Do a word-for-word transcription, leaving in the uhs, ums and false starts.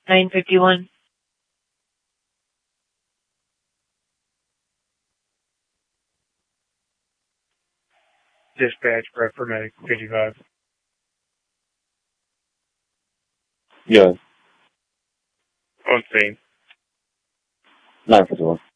nine fifty-one. Dispatch, prep for medic, fifty-five. Yeah. On scene. nine fifty-one.